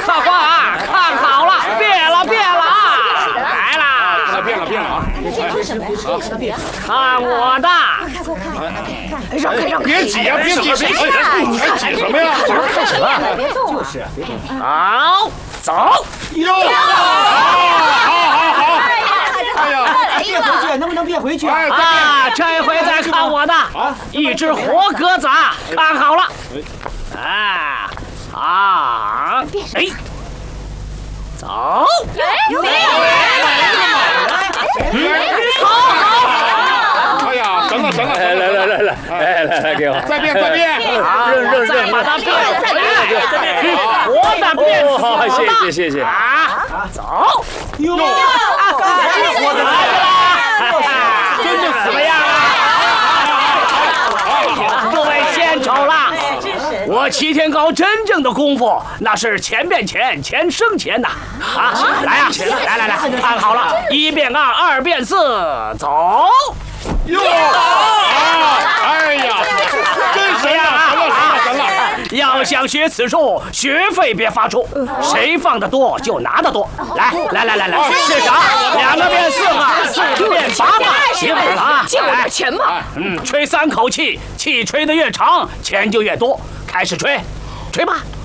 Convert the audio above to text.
客官啊，看好了，变了啊！来啦！ 变了啊！ 看我的！ 让别挤呀，别挤！还挤什么呀？ 看什么？别动！就是，别动！ 好，走！ 哟！好！哎呀！ 变回去，能不能变回去？ 啊，这回再看我的！一只活鸽子啊，看好了！哎，走！ 有没有？ 哎呀，行了， 来，给我， 再变， 再把它变回来，活的变死好，谢谢。 走！ 哟， 活的来了，真的怎么样啊？各位献丑了。我齐天高真正的功夫，那是钱变钱，钱生钱呐！来呀，来，看好了，1变2，2变4，走！ 哟！哎呀，真神了！ 要想学此术，学费别发出，谁放得多就拿得多。来，试试啊！2个变4个，4个变8个，媳妇儿了啊！ 借我点钱嘛！ 吹3口气，气吹得越长，钱就越多。开始吹吧。